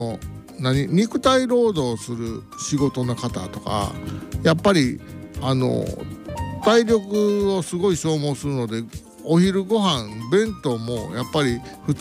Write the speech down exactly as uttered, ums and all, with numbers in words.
何肉体労働をする仕事の方とかやっぱりあの体力をすごい消耗するのでお昼ご飯弁当もやっぱり普通